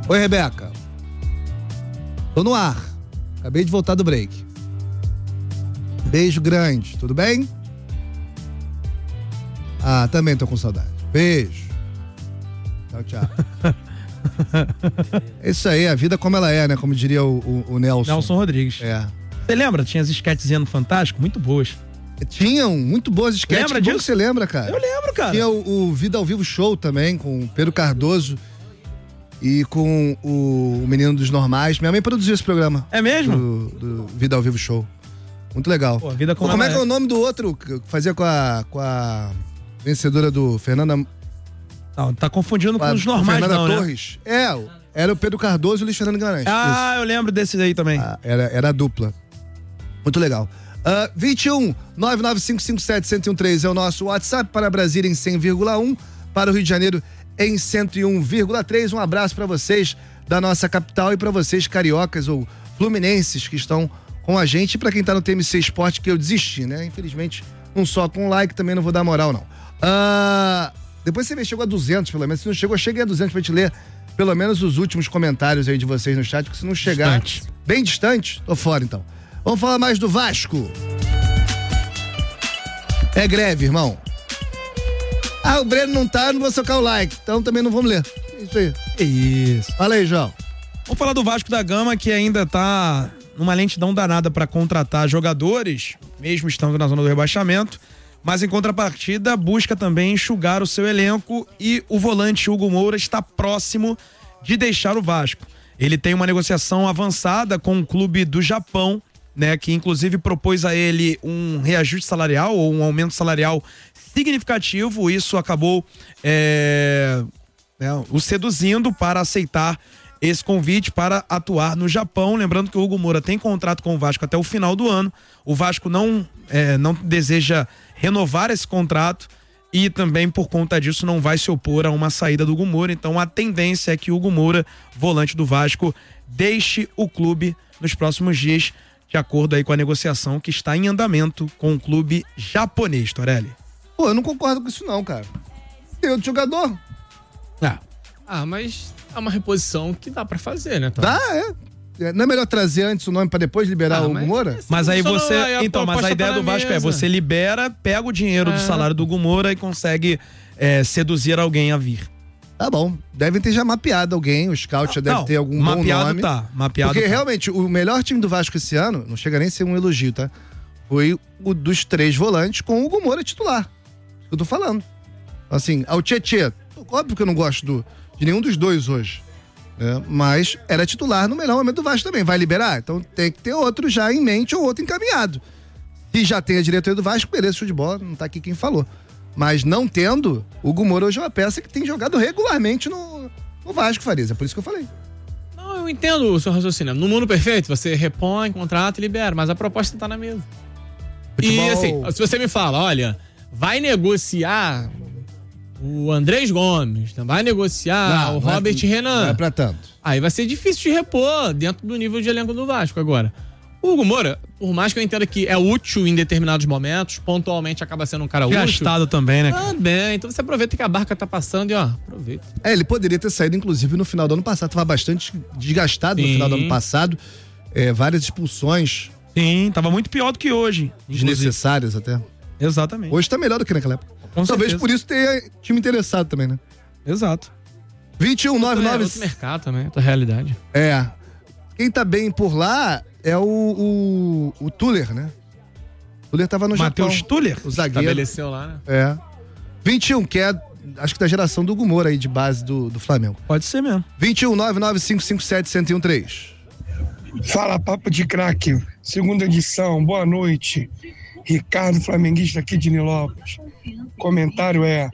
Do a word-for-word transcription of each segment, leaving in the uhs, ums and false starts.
Oi, Rebeca. Tô no ar. Acabei de voltar do break. Beijo grande, tudo bem? Ah, também tô com saudade. Beijo. Tchau, tchau. É isso aí, a vida como ela é, né? Como diria o, o, o Nelson. Nelson Rodrigues. É. Você lembra? Tinha as esquetezinhas no Fantástico? Muito boas. Tinham muito boas esquetes. Lembra que bom disso? que você lembra, cara. Eu lembro, cara. Tinha o, o Vida ao Vivo Show também, com o Pedro Cardoso e com o, o Menino dos Normais. Minha mãe produziu esse programa. É mesmo? Do, do Vida ao Vivo Show. Muito legal. Pô, vida como Pô, como é ela que é é. o nome do outro que fazia com a, com a vencedora do Fernanda... Não, tá confundindo com a, os normais, Fernanda não, Torres. Né? É, era o Pedro Cardoso e o Luiz Fernando Guimarães. Ah, Isso. eu lembro desse daí também. Ah, era, era a dupla. Muito legal. Uh, vinte e um, nove nove cinco cinco sete, um zero um três é o nosso WhatsApp, para Brasília em cem vírgula um, para o Rio de Janeiro em cento e um vírgula três. Um abraço para vocês da nossa capital e para vocês cariocas ou fluminenses que estão com a gente, e para quem tá no T M C Esporte, que eu desisti, né? Infelizmente, não só com like, também não vou dar moral, não. Uh, depois você vê, chegou a duzentos, pelo menos. Se não chegou, cheguei a duzentos pra gente ler pelo menos os últimos comentários aí de vocês no chat, porque se não chegar Distante. bem distante, tô fora então. Vamos falar mais do Vasco. É greve, irmão. Ah, o Breno não tá, eu não vou socar o like, então também não vamos ler. Isso aí. Isso. Fala aí, João. Vamos falar do Vasco da Gama, que ainda tá numa lentidão danada para contratar jogadores, mesmo estando na zona do rebaixamento, mas em contrapartida busca também enxugar o seu elenco, e o volante Hugo Moura está próximo de deixar o Vasco. Ele tem uma negociação avançada com o clube do Japão, né, que inclusive propôs a ele um reajuste salarial ou um aumento salarial significativo. Isso acabou é, né, o seduzindo para aceitar esse convite para atuar no Japão. Lembrando que o Hugo Moura tem contrato com o Vasco até o final do ano. O Vasco não, é, não deseja renovar esse contrato e também, por conta disso, não vai se opor a uma saída do Hugo Moura. Então a tendência é que o Hugo Moura, volante do Vasco, deixe o clube nos próximos dias, de acordo aí com a negociação que está em andamento com o clube japonês, Torelli. Pô, eu não concordo com isso não, cara. Tem outro jogador. Ah, Ah, mas é uma reposição que dá pra fazer, né, Tom? Dá, é. Não é melhor trazer antes o nome pra depois liberar Ah, o Hugo mas- Moura? Mas aí Só não- você. aí a Então, mas a proposta ideia tá do na Vasco é: mesa. você libera, pega o dinheiro do É. salário do Hugo Moura e consegue é, seduzir alguém a vir. Tá bom. Devem ter já mapeado alguém, o scout já deve Não, ter algum bom mapeado nome. tá, mapeado Porque tá. realmente, o melhor time do Vasco esse ano, não chega nem a ser um elogio, tá? Foi o dos três volantes com o Hugo Moura titular. Eu tô falando. Assim, ao Tietê, óbvio que eu não gosto do, de nenhum dos dois hoje. Né? Mas era titular no melhor momento do Vasco também. Vai liberar? Então tem que ter outro já em mente ou outro encaminhado. Se já tem a diretoria do Vasco, beleza, show de bola, não tá aqui quem falou. Mas não tendo, o Hugo Moura hoje é uma peça que tem jogado regularmente no, no Vasco, Farias. É por isso que eu falei. Não, eu entendo o seu raciocínio. No mundo perfeito, você repõe, contrata e libera, mas a proposta tá na mesa. Futebol- E assim, se você me fala, olha, vai negociar o Andrés Gomes, vai negociar Não, o não é- Robert Não é Renan, pra tanto. aí vai ser difícil de repor dentro do nível de elenco do Vasco agora. O Hugo Moura, por mais que eu entenda que é útil em determinados momentos, pontualmente acaba sendo um cara útil. Gastado também, né? cara? Também, então você aproveita que a barca tá passando e ó, aproveita. É, ele poderia ter saído, inclusive, no final do ano passado. Tava bastante desgastado no Sim. final do ano passado. É, várias expulsões Sim, tava muito pior do que hoje. inclusive. desnecessárias até. Exatamente. Hoje tá melhor do que naquela época. Com Talvez certeza. por isso tenha time interessado também, né? Exato. vinte e um, nove É nove... outro mercado também, outra realidade. É. Quem tá bem por lá é o, o, o Tuller, né? O Tuller tava no Matheus Japão. Tuller? O zagueiro. Estabeleceu lá, né? É. vinte e um, que é, acho que da geração do Hugo Moura aí, de base do, do Flamengo. Pode ser mesmo. vinte e um, nove nove cinco cinco sete, um zero um três. Fala, Papo de Craque, segunda edição, boa noite. Ricardo, flamenguista aqui de Nilópolis. Comentário é: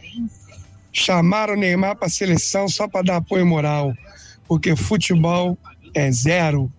chamaram o Neymar para seleção só para dar apoio moral, porque futebol é zero.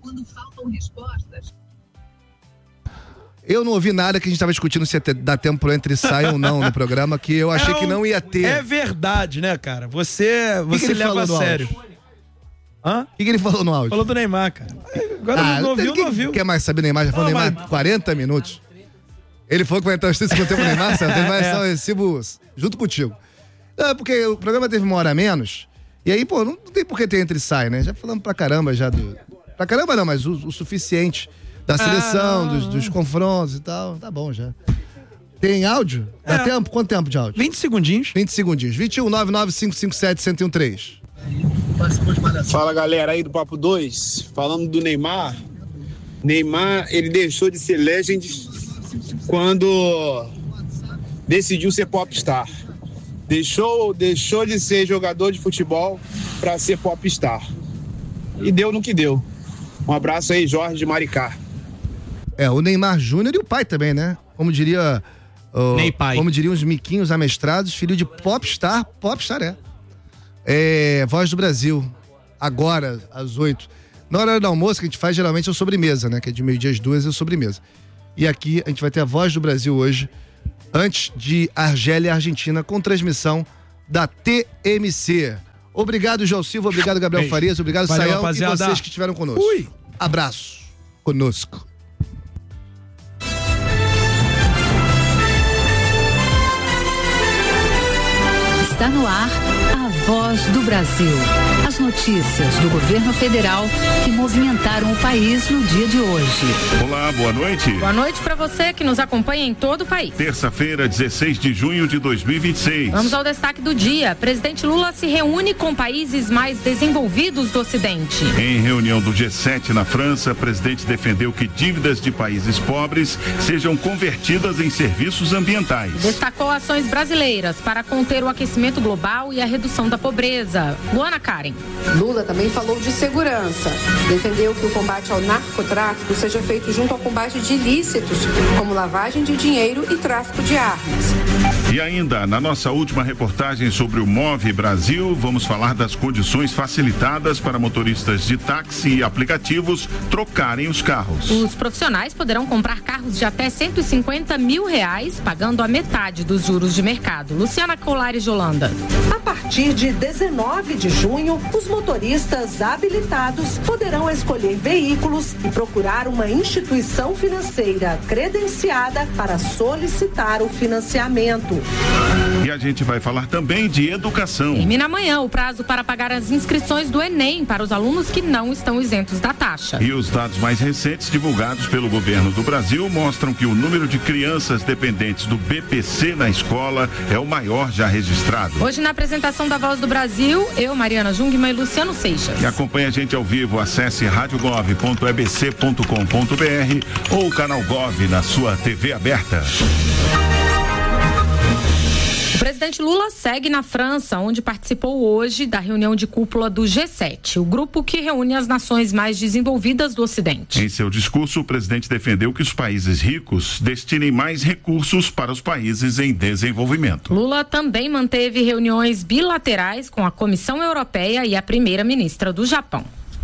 Eu não ouvi nada que a gente tava discutindo se dá tempo pra entre sai ou não no programa, que eu achei É que um- não ia ter. É verdade, né, cara? Você, que você ele leva falou a no sério. Hã? O que, que ele falou no áudio? Falou do Neymar, cara. Agora Ah, não ouviu, ninguém não ouviu. quer mais saber Neymar, já falou Não, Neymar mas- quarenta minutos. Ele falou que vai entrar os trinta segundos tempo no Neymar, certo? Ele vai É. estar o recibo junto contigo. É, porque o programa teve uma hora a menos, E aí, pô, não, não tem por que ter entre e sai, né? Já falamos pra caramba já do... Pra caramba não, mas o, o suficiente da seleção, ah, dos, dos confrontos e tal. Tá bom já. Tem áudio? Dá é. tempo? Quanto tempo de áudio? vinte segundinhos. vinte segundinhos. vinte e um, nove nove cinco cinco sete, um zero um três. Fala, galera aí do Papo dois. Falando do Neymar. Neymar, ele deixou de ser legend quando decidiu ser popstar. Deixou, deixou de ser jogador de futebol para ser popstar. E deu no que deu. Um abraço aí, Jorge de Maricá. É, o Neymar Júnior e o pai também, né? Como diria... Oh, como diriam os miquinhos amestrados, filho de popstar, popstar é. É, Voz do Brasil, agora, às oito. Na hora do almoço, que a gente faz geralmente é a sobremesa, né? Que é de meio-dia às duas, é a sobremesa. E aqui a gente vai ter a Voz do Brasil hoje, antes de Argélia e Argentina, com transmissão da T M C. Obrigado, João Silva, obrigado, Gabriel Beijo. Farias, obrigado, Sayão, e vocês que estiveram conosco. Ui. Abraço. Conosco. Está no ar a Voz do Brasil. As notícias do governo federal que movimentaram o país no dia de hoje. Olá, boa noite. Boa noite para você que nos acompanha em todo o país. Terça-feira, dezesseis de junho de dois mil e vinte e seis. Vamos ao destaque do dia. Presidente Lula se reúne com países mais desenvolvidos do Ocidente. Em reunião do G sete na França, o presidente defendeu que dívidas de países pobres sejam convertidas em serviços ambientais. Destacou ações brasileiras para conter o aquecimento global e a redução da pobreza. Luana Karen. Lula também falou de segurança. Defendeu que o combate ao narcotráfico seja feito junto ao combate de ilícitos, como lavagem de dinheiro e tráfico de armas. E ainda, na nossa última reportagem sobre o Move Brasil, vamos falar das condições facilitadas para motoristas de táxi e aplicativos trocarem os carros. Os profissionais poderão comprar carros de até cento e cinquenta mil reais, pagando a metade dos juros de mercado. Luciana Colares de Holanda. A partir de dezenove de junho, os motoristas habilitados poderão escolher veículos e procurar uma instituição financeira credenciada para solicitar o financiamento. E a gente vai falar também de educação. Termina amanhã o prazo para pagar as inscrições do Enem para os alunos que não estão isentos da taxa. E os dados mais recentes divulgados pelo governo do Brasil mostram que o número de crianças dependentes do B P C na escola é o maior já registrado. Hoje, na apresentação da Voz do Brasil, eu, Mariana Jungmann e Luciano Seixas. E acompanhe a gente ao vivo, acesse rádio gov ponto e b c ponto com ponto b r ou o canal Gov na sua T V aberta. O presidente Lula segue na França, onde participou hoje da reunião de cúpula do G sete, o grupo que reúne as nações mais desenvolvidas do Ocidente. Em seu discurso, o presidente defendeu que os países ricos destinem mais recursos para os países em desenvolvimento. Lula também manteve reuniões bilaterais com a Comissão Europeia e a primeira-ministra do Japão.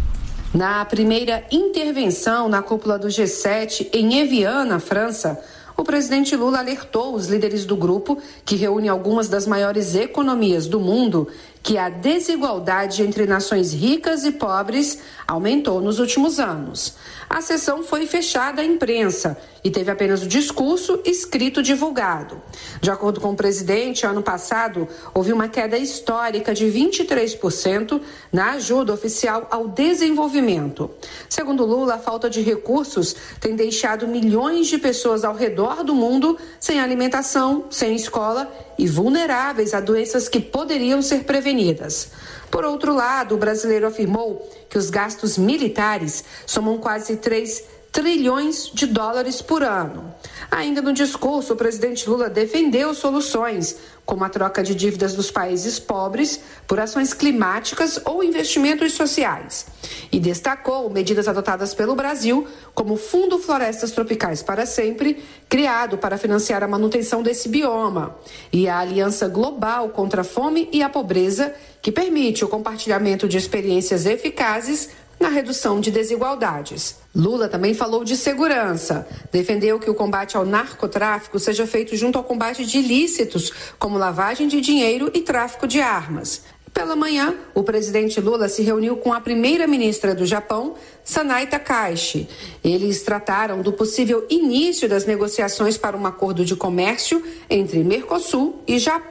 Na primeira intervenção na cúpula do G sete em Evian, na França, o presidente Lula alertou os líderes do grupo, que reúne algumas das maiores economias do mundo, que a desigualdade entre nações ricas e pobres aumentou nos últimos anos. A sessão foi fechada à imprensa e teve apenas o discurso escrito divulgado. De acordo com o presidente, ano passado houve uma queda histórica de vinte e três por cento na ajuda oficial ao desenvolvimento. Segundo Lula, a falta de recursos tem deixado milhões de pessoas ao redor do mundo sem alimentação, sem escola e vulneráveis a doenças que poderiam ser prevenidas. Por outro lado, o brasileiro afirmou que os gastos militares somam quase três trilhões de dólares por ano. Ainda no discurso, o presidente Lula defendeu soluções, como a troca de dívidas dos países pobres por ações climáticas ou investimentos sociais. E destacou medidas adotadas pelo Brasil, como o Fundo Florestas Tropicais para Sempre, criado para financiar a manutenção desse bioma, e a Aliança Global contra a Fome e a Pobreza, que permite o compartilhamento de experiências eficazes na redução de desigualdades. Lula também falou de segurança. Defendeu que o combate ao narcotráfico seja feito junto ao combate de ilícitos, como lavagem de dinheiro e tráfico de armas. Pela manhã, o presidente Lula se reuniu com a primeira-ministra do Japão, Sanai Takaichi. Eles trataram do possível início das negociações para um acordo de comércio entre Mercosul e Japão.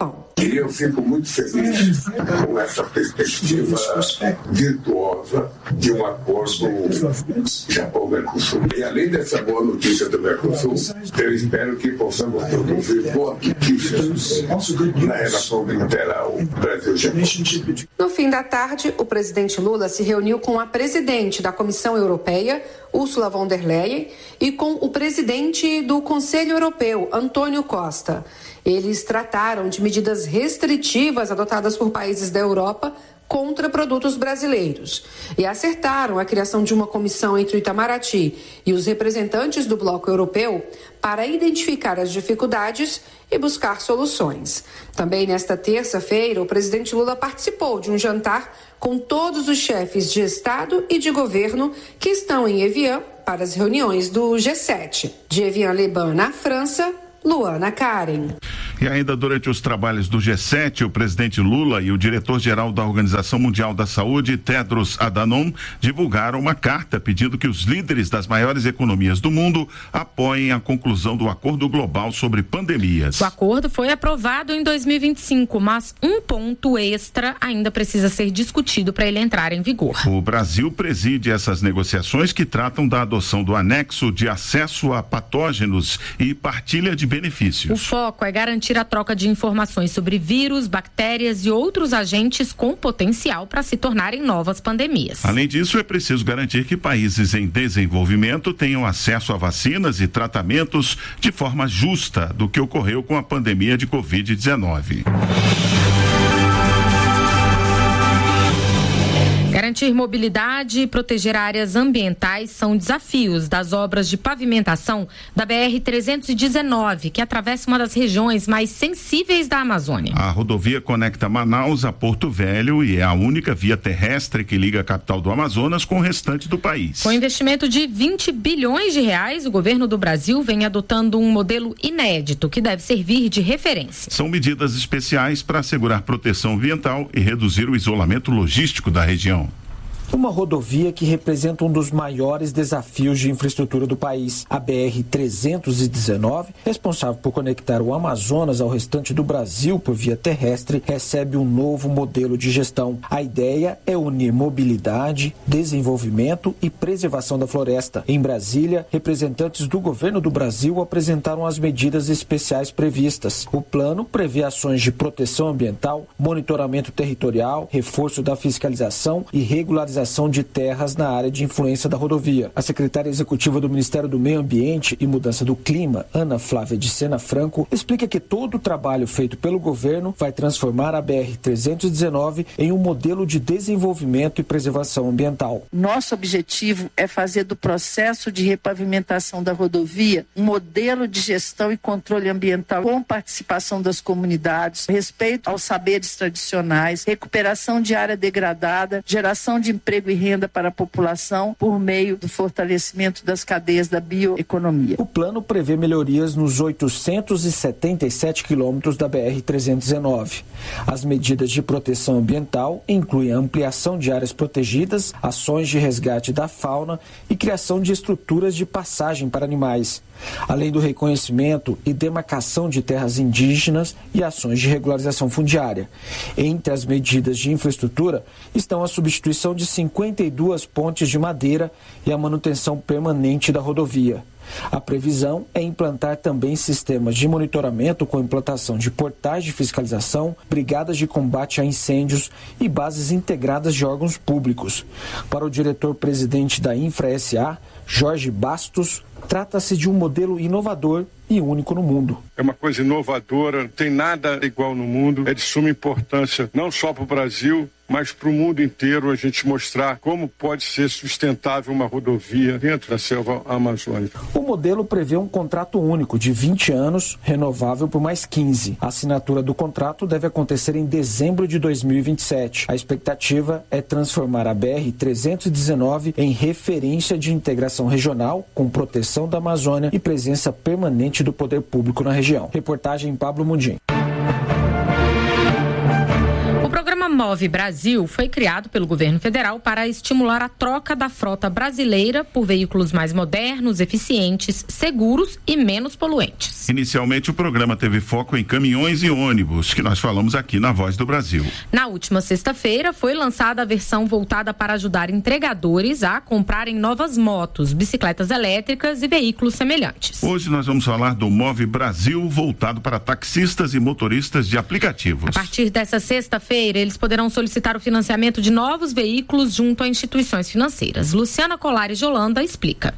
E eu fico muito feliz com essa perspectiva virtuosa de um acordo Japão-Mercosul. E além dessa boa notícia do Mercosul, eu espero que possamos produzir boas notícias na relação bilateral Brasil-Japão. No fim da tarde, o presidente Lula se reuniu com a presidente da Comissão Europeia, Ursula von der Leyen, e com o presidente do Conselho Europeu, Antônio Costa. Eles trataram de medidas restritivas adotadas por países da Europa contra produtos brasileiros e acertaram a criação de uma comissão entre o Itamaraty e os representantes do bloco europeu para identificar as dificuldades e buscar soluções. Também nesta terça-feira, o presidente Lula participou de um jantar com todos os chefes de Estado e de governo que estão em Evian para as reuniões do G sete. De Evian-les-Bains, na França, Luana Karen. E ainda durante os trabalhos do G sete, o presidente Lula e o diretor-geral da Organização Mundial da Saúde, Tedros Adhanom, divulgaram uma carta pedindo que os líderes das maiores economias do mundo apoiem a conclusão do Acordo Global sobre Pandemias. O acordo foi aprovado em dois mil e vinte e cinco, mas um ponto extra ainda precisa ser discutido para ele entrar em vigor. O Brasil preside essas negociações que tratam da adoção do anexo de acesso a patógenos e partilha de benefícios. O foco é garantir a troca de informações sobre vírus, bactérias e outros agentes com potencial para se tornarem novas pandemias. Além disso, é preciso garantir que países em desenvolvimento tenham acesso a vacinas e tratamentos de forma justa do que ocorreu com a pandemia de covid dezenove. Garantir mobilidade e proteger áreas ambientais são desafios das obras de pavimentação da B R trezentos e dezenove, que atravessa uma das regiões mais sensíveis da Amazônia. A rodovia conecta Manaus a Porto Velho e é a única via terrestre que liga a capital do Amazonas com o restante do país. Com investimento de vinte bilhões de reais, o governo do Brasil vem adotando um modelo inédito que deve servir de referência. São medidas especiais para assegurar proteção ambiental e reduzir o isolamento logístico da região. Uma rodovia que representa um dos maiores desafios de infraestrutura do país. A B R trezentos e dezenove, responsável por conectar o Amazonas ao restante do Brasil por via terrestre, recebe um novo modelo de gestão. A ideia é unir mobilidade, desenvolvimento e preservação da floresta. Em Brasília, representantes do governo do Brasil apresentaram as medidas especiais previstas. O plano prevê ações de proteção ambiental, monitoramento territorial, reforço da fiscalização e regularização de terras na área de influência da rodovia. A secretária executiva do Ministério do Meio Ambiente e Mudança do Clima, Ana Flávia de Sena Franco, explica que todo o trabalho feito pelo governo vai transformar a B R trezentos e dezenove em um modelo de desenvolvimento e preservação ambiental. Nosso objetivo é fazer do processo de repavimentação da rodovia um modelo de gestão e controle ambiental com participação das comunidades, respeito aos saberes tradicionais, recuperação de área degradada, geração de emprego e renda para a população por meio do fortalecimento das cadeias da bioeconomia. O plano prevê melhorias nos oitocentos e setenta e sete quilômetros da B R trezentos e dezenove. As medidas de proteção ambiental incluem a ampliação de áreas protegidas, ações de resgate da fauna e criação de estruturas de passagem para animais, além do reconhecimento e demarcação de terras indígenas e ações de regularização fundiária. Entre as medidas de infraestrutura estão a substituição de cinquenta e duas pontes de madeira e a manutenção permanente da rodovia. A previsão é implantar também sistemas de monitoramento com implantação de portais de fiscalização, brigadas de combate a incêndios e bases integradas de órgãos públicos. Para o diretor-presidente da Infra S A, Jorge Bastos, trata-se de um modelo inovador e único no mundo. É uma coisa inovadora, não tem nada igual no mundo, é de suma importância não só para o Brasil, mas para o mundo inteiro, a gente mostrar como pode ser sustentável uma rodovia dentro da selva amazônica. O modelo prevê um contrato único de vinte anos, renovável por mais quinze. A assinatura do contrato deve acontecer em dezembro de dois mil e vinte e sete. A expectativa é transformar a B R trezentos e dezenove em referência de integração regional, com proteção da Amazônia e presença permanente do poder público na região. Reportagem Pablo Mundim. O programa Move Brasil foi criado pelo governo federal para estimular a troca da frota brasileira por veículos mais modernos, eficientes, seguros e menos poluentes. Inicialmente, o programa teve foco em caminhões e ônibus, que nós falamos aqui na Voz do Brasil. Na última sexta-feira, foi lançada a versão voltada para ajudar entregadores a comprarem novas motos, bicicletas elétricas e veículos semelhantes. Hoje nós vamos falar do Move Brasil, voltado para taxistas e motoristas de aplicativos. A partir dessa sexta-feira, eles poderão solicitar o financiamento de novos veículos junto a instituições financeiras. Luciana Colares de Holanda explica.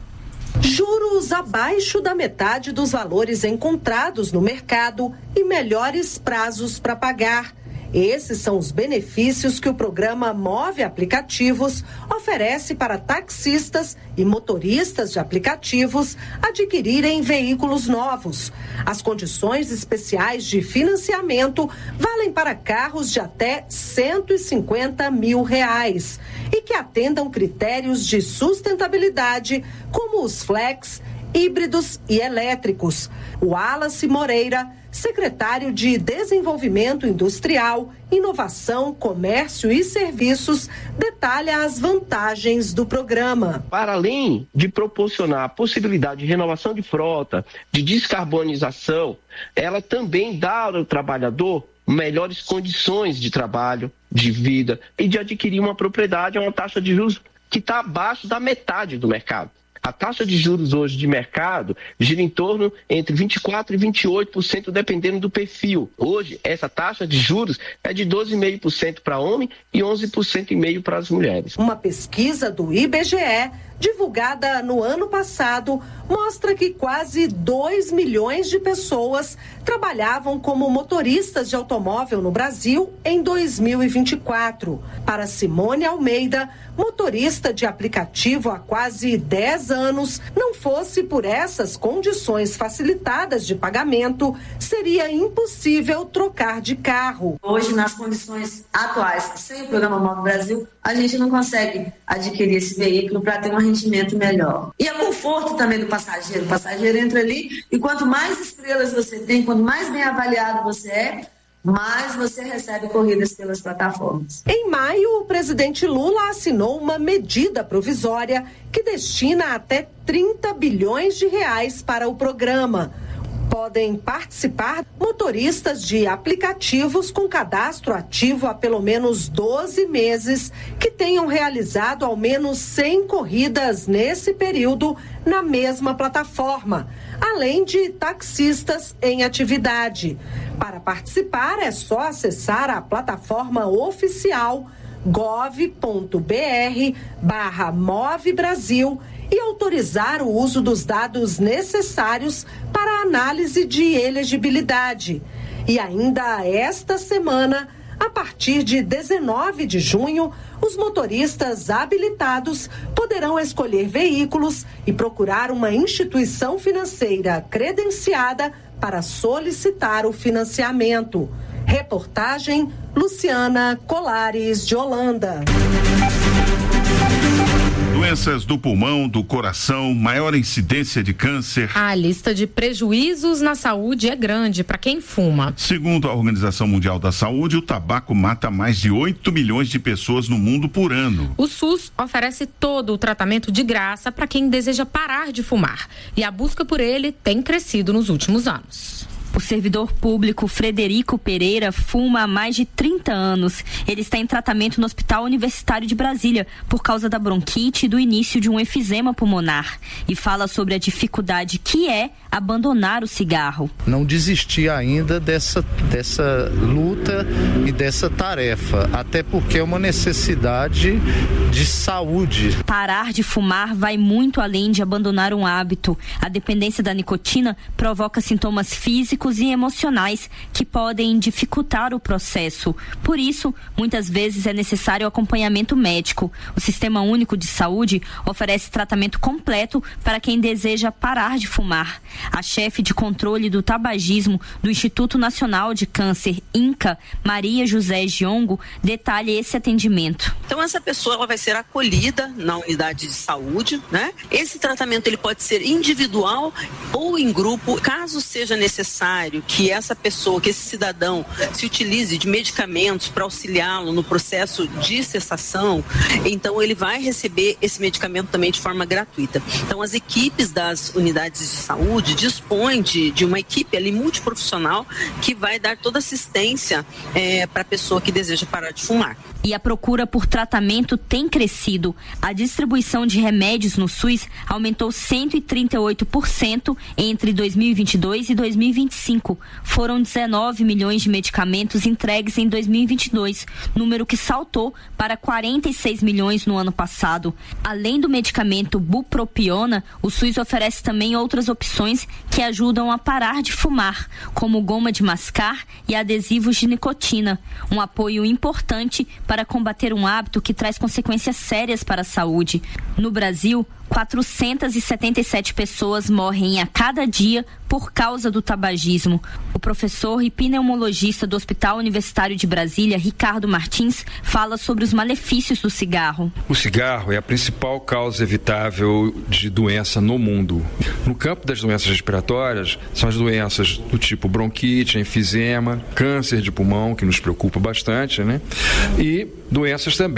Juros abaixo da metade dos valores encontrados no mercado e melhores prazos para pagar. Esses são os benefícios que o programa Move Aplicativos oferece para taxistas e motoristas de aplicativos adquirirem veículos novos. As condições especiais de financiamento valem para carros de até cento e cinquenta mil reais e que atendam critérios de sustentabilidade, como os flex, híbridos e elétricos. O Wallace Moreira, secretário de Desenvolvimento Industrial, Inovação, Comércio e Serviços, detalha as vantagens do programa. Para além de proporcionar a possibilidade de renovação de frota, de descarbonização, ela também dá ao trabalhador melhores condições de trabalho, de vida e de adquirir uma propriedade a uma taxa de juros que está abaixo da metade do mercado. A taxa de juros hoje de mercado gira em torno entre vinte e quatro por cento e vinte e oito por cento, dependendo do perfil. Hoje, essa taxa de juros é de doze vírgula cinco por cento para homem e onze por cento e meio para as mulheres. Uma pesquisa do I B G E, divulgada no ano passado, mostra que quase dois milhões de pessoas trabalhavam como motoristas de automóvel no Brasil em dois mil e vinte e quatro. Para Simone Almeida, motorista de aplicativo há quase dez anos, não fosse por essas condições facilitadas de pagamento, seria impossível trocar de carro. Hoje, nas condições atuais, sem o programa Move Brasil, a gente não consegue adquirir esse veículo para ter um rendimento melhor. E o conforto também do passageiro. O passageiro entra ali e quanto mais estrelas você tem, quanto mais bem avaliado você é, mais você recebe corridas pelas plataformas. Em maio, o presidente Lula assinou uma medida provisória que destina até trinta bilhões de reais para o programa. Podem participar motoristas de aplicativos com cadastro ativo há pelo menos doze meses que tenham realizado ao menos cem corridas nesse período na mesma plataforma, além de taxistas em atividade. Para participar é só acessar a plataforma oficial gov.br barra Move Brasil e autorizar o uso dos dados necessários para a análise de elegibilidade. E ainda esta semana, a partir de dezenove de junho, os motoristas habilitados poderão escolher veículos e procurar uma instituição financeira credenciada para solicitar o financiamento. Reportagem Luciana Colares de Holanda. Doenças do pulmão, do coração, maior incidência de câncer. A lista de prejuízos na saúde é grande para quem fuma. Segundo a Organização Mundial da Saúde, o tabaco mata mais de oito milhões de pessoas no mundo por ano. O SUS oferece todo o tratamento de graça para quem deseja parar de fumar. E a busca por ele tem crescido nos últimos anos. O servidor público Frederico Pereira fuma há mais de trinta anos. Ele está em tratamento no Hospital Universitário de Brasília por causa da bronquite e do início de um efizema pulmonar. E fala sobre a dificuldade que é abandonar o cigarro. Não desistir ainda dessa, dessa luta e dessa tarefa, até porque é uma necessidade de saúde. Parar de fumar vai muito além de abandonar um hábito. A dependência da nicotina provoca sintomas físicos e emocionais que podem dificultar o processo. Por isso, muitas vezes é necessário acompanhamento médico. O Sistema Único de Saúde oferece tratamento completo para quem deseja parar de fumar. A chefe de controle do tabagismo do Instituto Nacional de Câncer, INCA, Maria José Giongo, detalha esse atendimento. Então essa pessoa ela vai ser acolhida na unidade de saúde, né? Esse tratamento ele pode ser individual ou em grupo, caso seja necessário que essa pessoa, que esse cidadão se utilize de medicamentos para auxiliá-lo no processo de cessação, então ele vai receber esse medicamento também de forma gratuita. Então as equipes das unidades de saúde dispõem de, de uma equipe ali multiprofissional que vai dar toda assistência é, para a pessoa que deseja parar de fumar. E a procura por tratamento tem crescido. A distribuição de remédios no SUS aumentou cento e trinta e oito por cento entre dois mil e vinte e dois e dois mil e vinte e cinco. Foram dezenove milhões de medicamentos entregues em dois mil e vinte e dois, número que saltou para quarenta e seis milhões no ano passado. Além do medicamento bupropiona, o SUS oferece também outras opções que ajudam a parar de fumar, como goma de mascar e adesivos de nicotina. Um apoio importante para combater um hábito que traz consequências sérias para a saúde. No Brasil, quatrocentas e setenta e sete pessoas morrem a cada dia por causa do tabagismo. O professor e pneumologista do Hospital Universitário de Brasília, Ricardo Martins, fala sobre os malefícios do cigarro. O cigarro é a principal causa evitável de doença no mundo. No campo das doenças respiratórias, são as doenças do tipo bronquite, enfisema, câncer de pulmão, que nos preocupa bastante, né? E doenças também